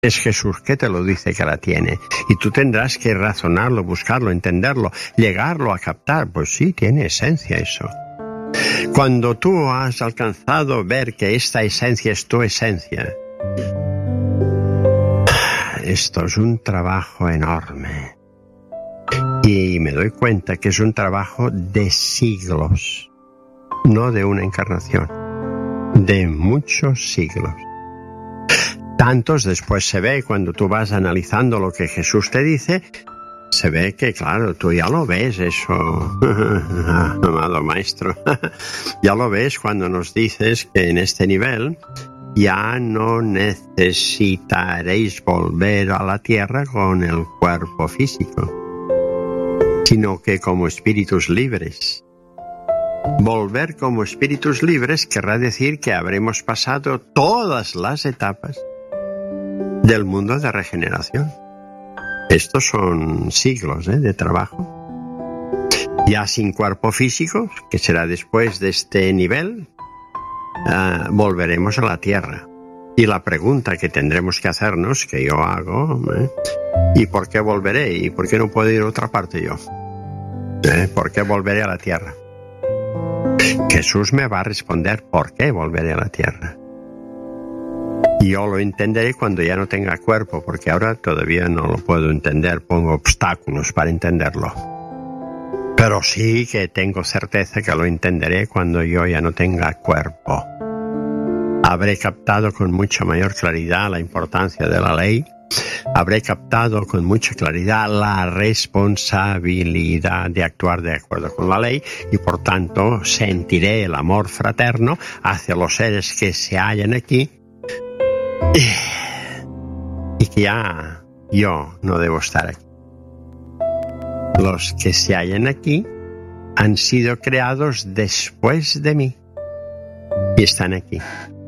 Es Jesús que te lo dice que la tiene. Y tú tendrás que razonarlo, buscarlo, entenderlo, llegarlo a captar. Pues sí, tiene esencia eso. Cuando tú has alcanzado ver que esta esencia es tu esencia, esto es un trabajo enorme. Y me doy cuenta que es un trabajo de siglos, no de una encarnación, de muchos siglos. Tantos después se ve cuando tú vas analizando lo que Jesús te dice, se ve que, claro, tú ya lo ves eso, amado maestro, ya lo ves cuando nos dices que en este nivel ya no necesitaréis volver a la tierra con el cuerpo físico, sino que como espíritus libres. Volver como espíritus libres querrá decir que habremos pasado todas las etapas del mundo de regeneración. Estos son siglos de trabajo. Ya sin cuerpo físico, que será después de este nivel, volveremos a la tierra. Y la pregunta que tendremos que hacernos, que yo hago, ¿y por qué volveré? ¿Y por qué no puedo ir a otra parte yo? ¿Por qué volveré a la tierra? Jesús me va a responder por qué volveré a la tierra. Y yo lo entenderé cuando ya no tenga cuerpo, porque ahora todavía no lo puedo entender, pongo obstáculos para entenderlo. Pero sí que tengo certeza que lo entenderé cuando yo ya no tenga cuerpo. Habré captado con mucha mayor claridad la importancia de la ley, habré captado con mucha claridad la responsabilidad de actuar de acuerdo con la ley y por tanto sentiré el amor fraterno hacia los seres que se hallan aquí y que ya yo no debo estar aquí. Los que se hallan aquí han sido creados después de mí y están aquí.